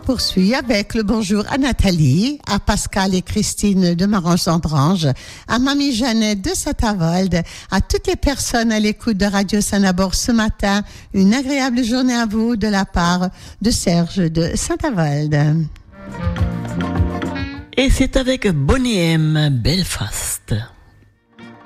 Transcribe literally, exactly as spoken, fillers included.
poursuit avec le bonjour à Nathalie, à Pascal et Christine de Marange-Sandrange, à Mamie Jeannette de Saint-Avold, à toutes les personnes à l'écoute de Radio Saint-Nabord ce matin. Une agréable journée à vous de la part de Serge de Saint-Avold. Et c'est avec Bonnie M. Belfast.